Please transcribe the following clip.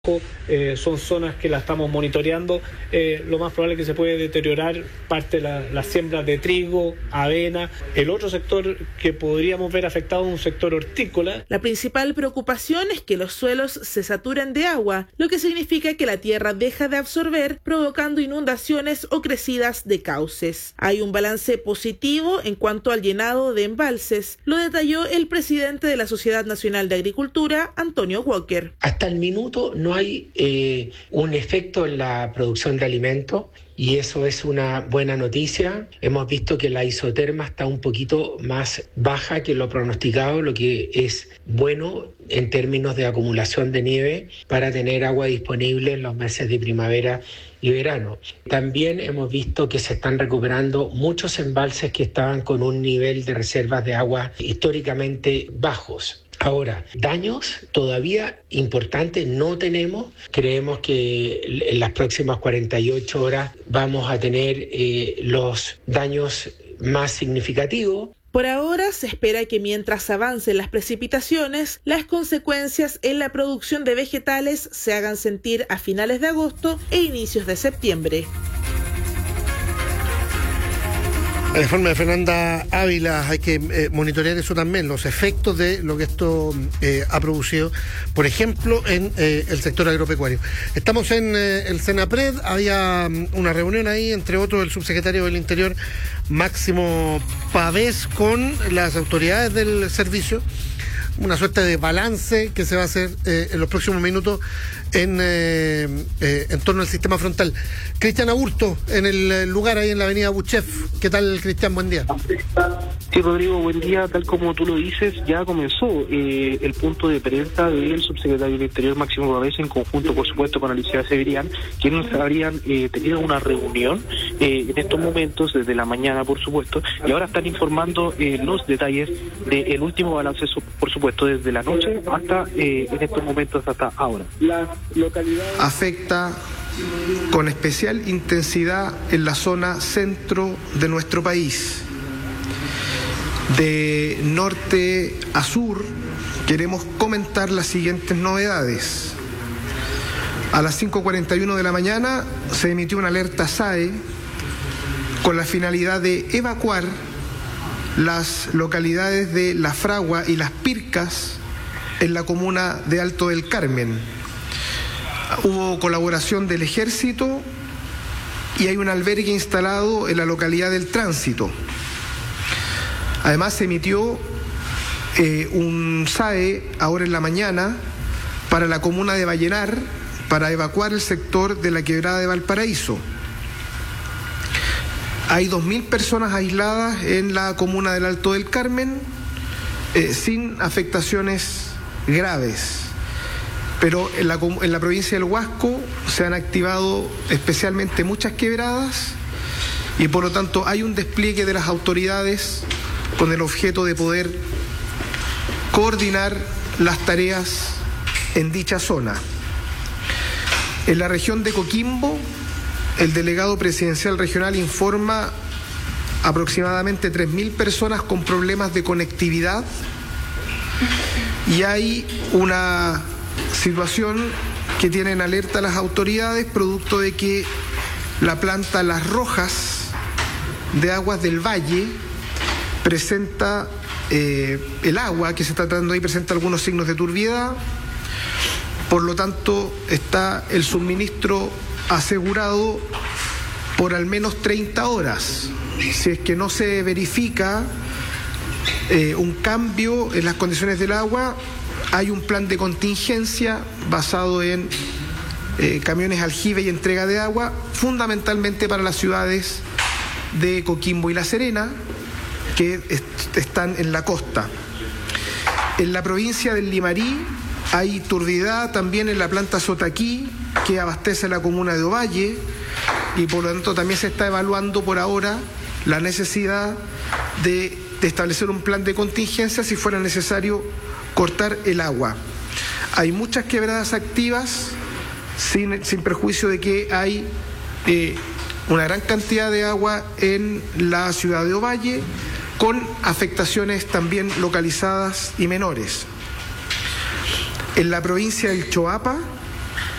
Son zonas que las estamos monitoreando. Lo más probable es que se puede deteriorar parte de la siembra de trigo, avena. El otro sector que podríamos ver afectado es un sector hortícola. La principal preocupación es que los suelos se saturen de agua, lo que significa que la tierra deja de absorber, provocando inundaciones o crecidas de cauces. Hay un balance positivo en cuanto al llenado de embalses, lo detalló el presidente de la Sociedad Nacional de Agricultura, Antonio Walker. Hasta el minuto no hay un efecto en la producción de alimentos y eso es una buena noticia. Hemos visto que la isoterma está un poquito más baja que lo pronosticado, lo que es bueno en términos de acumulación de nieve para tener agua disponible en los meses de primavera y verano. También hemos visto que se están recuperando muchos embalses que estaban con un nivel de reservas de agua históricamente bajos. Ahora, daños todavía importantes no tenemos. Creemos que en las próximas 48 horas vamos a tener los daños más significativos. Por ahora se espera que mientras avancen las precipitaciones, las consecuencias en la producción de vegetales se hagan sentir a finales de agosto e inicios de septiembre. El informe de Fernanda Ávila, hay que monitorear eso también, los efectos de lo que esto ha producido, por ejemplo, en el sector agropecuario. Estamos en el Senapred, había una reunión ahí, entre otros el subsecretario del Interior, Máximo Pavés, con las autoridades del servicio, una suerte de balance que se va a hacer en los próximos minutos en torno al sistema frontal. Cristian Aburto, en el lugar ahí en la avenida Buchef. ¿Qué tal, Cristian? Buen día. Sí, Rodrigo, buen día. Tal como tú lo dices, ya comenzó el punto de prensa del subsecretario del Interior, Máximo Pavés, en conjunto, por supuesto, con Alicia Severian, quienes habrían tenido una reunión en estos momentos, desde la mañana, por supuesto, y ahora están informando los detalles del último balance, por supuesto, desde la noche hasta en estos momentos hasta ahora. Afecta con especial intensidad en la zona centro de nuestro país. De norte a sur queremos comentar las siguientes novedades. A las 5:41 de la mañana se emitió una alerta SAE con la finalidad de evacuar las localidades de La Fragua y Las Pircas en la comuna de Alto del Carmen. Hubo colaboración del Ejército y hay un albergue instalado en la localidad del Tránsito. Además se emitió un SAE ahora en la mañana para la comuna de Vallenar para evacuar el sector de la quebrada de Valparaíso. Hay 2.000 personas aisladas en la comuna del Alto del Carmen sin afectaciones graves. Pero en la provincia del Huasco se han activado especialmente muchas quebradas y por lo tanto hay un despliegue de las autoridades con el objeto de poder coordinar las tareas en dicha zona. En la región de Coquimbo, el delegado presidencial regional informa aproximadamente 3.000 personas con problemas de conectividad y hay una situación que tiene en alerta a las autoridades producto de que la planta Las Rojas de Aguas del Valle presenta el agua que se está tratando ahí presenta algunos signos de turbiedad, por lo tanto está el suministro asegurado por al menos 30 horas. Si es que no se verifica un cambio en las condiciones del agua, hay un plan de contingencia basado en camiones aljibe y entrega de agua, fundamentalmente para las ciudades de Coquimbo y La Serena, que están en la costa. En la provincia del Limarí hay turbidez también en la planta Sotaquí, que abastece la comuna de Ovalle, y por lo tanto también se está evaluando por ahora la necesidad de establecer un plan de contingencia si fuera necesario cortar el agua. Hay muchas quebradas activas, sin perjuicio de que hay una gran cantidad de agua en la ciudad de Ovalle, con afectaciones también localizadas y menores. En la provincia del Choapa